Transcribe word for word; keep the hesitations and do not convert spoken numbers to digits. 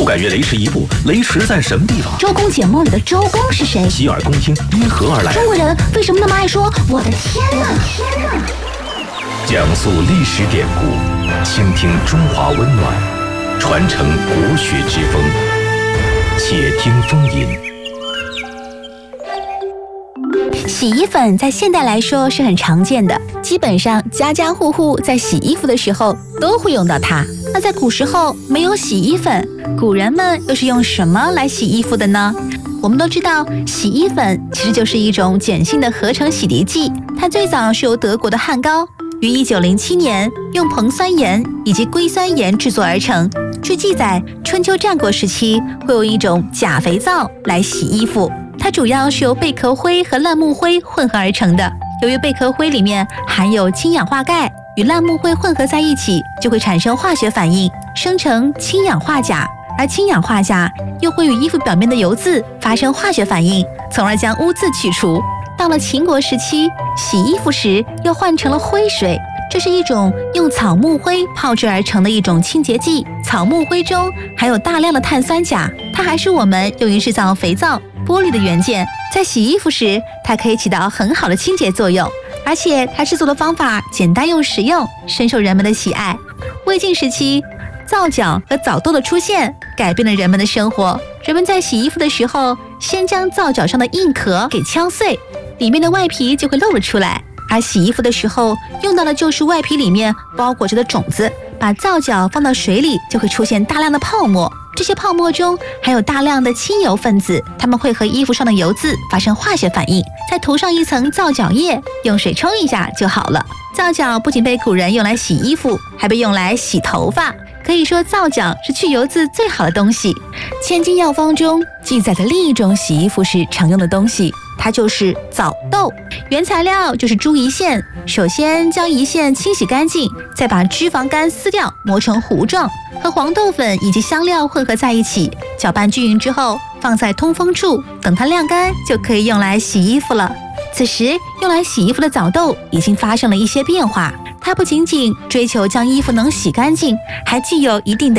不敢越雷池一步，雷池在什么地方？ 周公解梦里的周公是谁？ 洗耳恭听因何而来？ 中国人为什么那么爱说我的天哪？天哪！ 讲述历史典故，倾听中华温暖，传承国学之风。且听风吟。 洗衣粉在现代来说是很常见的，基本上家家户户在洗衣服的时候都会用到它。那在古时候没有洗衣粉，古人们又是用什么来洗衣服的呢？我们都知道，洗衣粉其实就是一种碱性的合成洗涤剂，它最早是由德国的汉高于一九零七年用硼酸盐以及硅酸盐制作而成。据记载，春秋战国时期会用一种钾肥皂来洗衣服，它主要是由贝壳灰和烂木灰混合而成的。由于贝壳灰里面含有氢氧化钙，与烂木灰混合在一起，就会产生化学反应，生成氢氧化钾，而氢氧化钾又会与衣服表面的油渍发生化学反应，从而将污渍去除。到了秦国时期，洗衣服时又换成了灰水，这是一种用草木灰泡制而成的一种清洁剂。草木灰中含有大量的碳酸钾，它还是我们用于制造肥皂、玻璃的原件。在洗衣服时，它可以起到很好的清洁作用，而且它制作的方法简单又实用，深受人们的喜爱。魏晋时期，皂角和枣豆的出现改变了人们的生活。人们在洗衣服的时候，先将皂角上的硬壳给敲碎，里面的外皮就会露了出来。而洗衣服的时候用到的就是外皮里面包裹着的种子，把皂角放到水里，就会出现大量的泡沫。这些泡沫中含有大量的清油分子，它们会和衣服上的油渍发生化学反应，再涂上一层皂角液，用水冲一下就好了。皂角不仅被古人用来洗衣服，还被用来洗头发。可以说皂角是去油渍最好的东西。千金药方中记载的另一种洗衣服时常用的东西，它就是枣豆。原材料就是猪胰腺，首先将胰腺清洗干净，再把脂肪干撕掉，磨成糊状，和黄豆粉以及香料混合在一起，搅拌均匀之后放在通风处，等它晾干就可以用来洗衣服了。此时用来洗衣服的枣豆已经发生了一些变化，它不仅仅追求将衣服能洗干净，还具有一定的